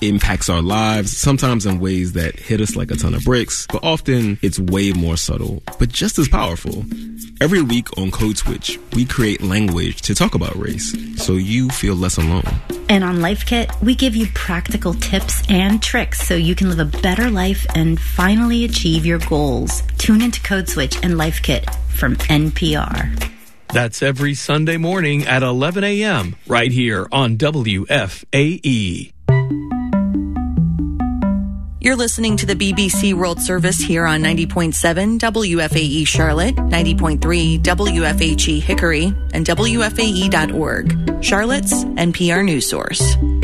impacts our lives, sometimes in ways that hit us like a ton of bricks, but often it's way more subtle, but just as powerful. Every week on Code Switch, we create language to talk about race, so you feel less alone. And on Life Kit, we give you practical tips and tricks so you can live a better life and finally achieve your goals. Tune into Code Switch and Life Kit from NPR. That's every Sunday morning at 11 a.m. right here on WFAE. You're listening to the BBC World Service here on 90.7 WFAE Charlotte, 90.3 WFHE Hickory, and WFAE.org, Charlotte's NPR news source.